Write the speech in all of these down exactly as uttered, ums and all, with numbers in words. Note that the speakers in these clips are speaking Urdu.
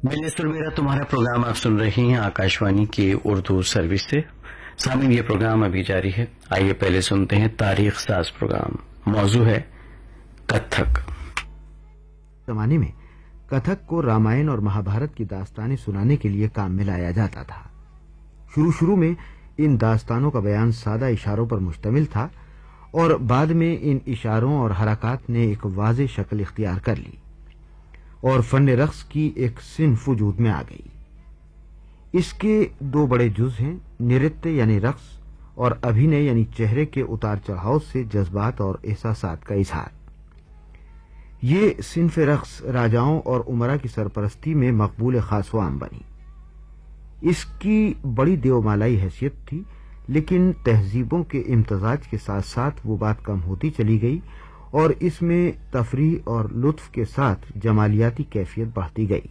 میرے سر میرا تمہارا پروگرام آپ سن رہی ہیں آکاشوانی کی اردو سروس سے. سامعین، یہ پروگرام ابھی جاری ہے. آئیے پہلے سنتے ہیں تاریخ ساز پروگرام. موضوع ہے کتھک. زمانے میں کتھک کو رامائن اور مہابھارت کی داستانیں سنانے کے لیے کام میں لایا جاتا تھا. شروع شروع میں ان داستانوں کا بیان سادہ اشاروں پر مشتمل تھا اور بعد میں ان اشاروں اور حرکات نے ایک واضح شکل اختیار کر لی اور فن رقص کی ایک صنف وجود میں آ گئی. اس کے دو بڑے جز ہیں: نرتیہ یعنی رقص اور ابھینے یعنی چہرے کے اتار چڑھاؤ سے جذبات اور احساسات کا اظہار. یہ صنف رقص راجاؤں اور امراء کی سرپرستی میں مقبول خاص و عام بنی. اس کی بڑی دیومالائی حیثیت تھی، لیکن تہذیبوں کے امتزاج کے ساتھ ساتھ وہ بات کم ہوتی چلی گئی اور اس میں تفریح اور لطف کے ساتھ جمالیاتی کیفیت بڑھتی گئی.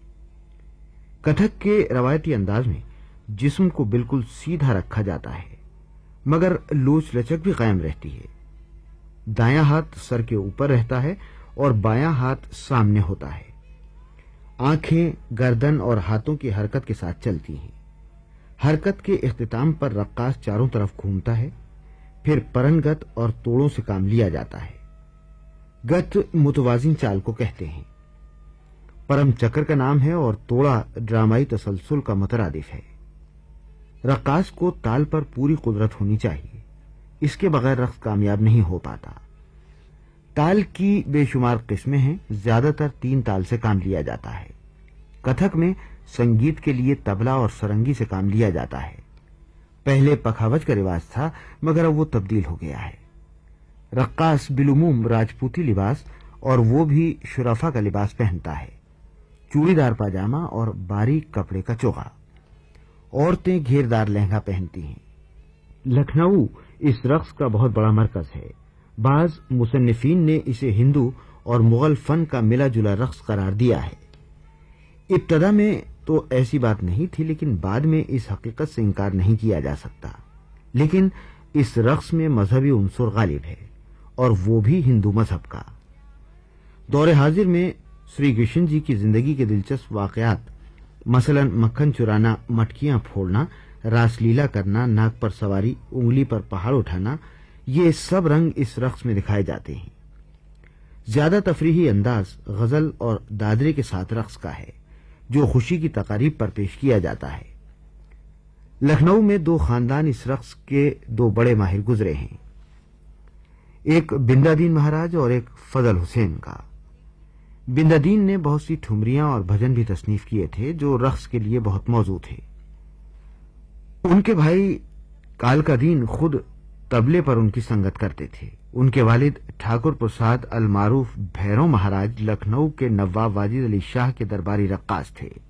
کتھک کے روایتی انداز میں جسم کو بالکل سیدھا رکھا جاتا ہے مگر لوچ لچک بھی قائم رہتی ہے. دایاں ہاتھ سر کے اوپر رہتا ہے اور بایاں ہاتھ سامنے ہوتا ہے. آنکھیں گردن اور ہاتھوں کی حرکت کے ساتھ چلتی ہیں. حرکت کے اختتام پر رقاص چاروں طرف گھومتا ہے. پھر پرنگت اور توڑوں سے کام لیا جاتا ہے. گت متوازن چال کو کہتے ہیں. پرم چکر کا نام ہے اور توڑا ڈرامائی تسلسل کا مترادف ہے. رقاص کو تال پر پوری قدرت ہونی چاہیے، اس کے بغیر رقص کامیاب نہیں ہو پاتا. تال کی بے شمار قسمیں ہیں، زیادہ تر تین تال سے کام لیا جاتا ہے. کتھک میں سنگیت کے لیے طبلہ اور سرنگی سے کام لیا جاتا ہے. پہلے پکھاوج کا رواج تھا مگر اب وہ تبدیل ہو گیا ہے. رقاص بالعموم راجپوتی لباس اور وہ بھی شرفا کا لباس پہنتا ہے، چوڑی دار پاجامہ اور باریک کپڑے کا چوغا. عورتیں گھیردار لہنگا پہنتی ہیں. لکھنؤ اس رقص کا بہت بڑا مرکز ہے. بعض مصنفین نے اسے ہندو اور مغل فن کا ملا جلا رقص قرار دیا ہے. ابتدا میں تو ایسی بات نہیں تھی، لیکن بعد میں اس حقیقت سے انکار نہیں کیا جا سکتا. لیکن اس رقص میں مذہبی عنصر غالب ہے اور وہ بھی ہندو مذہب کا. دور حاضر میں سری کرشن جی کی زندگی کے دلچسپ واقعات، مثلا مکھن چرانا، مٹکیاں پھوڑنا، راس لیلا کرنا، ناک پر سواری، انگلی پر پہاڑ اٹھانا، یہ سب رنگ اس رقص میں دکھائے جاتے ہیں. زیادہ تفریحی انداز غزل اور دادرے کے ساتھ رقص کا ہے جو خوشی کی تقاریب پر پیش کیا جاتا ہے. لکھنؤ میں دو خاندان اس رقص کے دو بڑے ماہر گزرے ہیں، ایک بندہ دین مہاراج اور ایک فضل حسین کا. بندہ دین نے بہت سی ٹھمریاں اور بھجن بھی تصنیف کیے تھے جو رقص کے لیے بہت موزوں تھے. ان کے بھائی کالکا دین خود طبلے پر ان کی سنگت کرتے تھے. ان کے والد ٹھاکر پرساد المعروف بھیرو مہاراج لکھنؤ کے نواب واجد علی شاہ کے درباری رقاص تھے.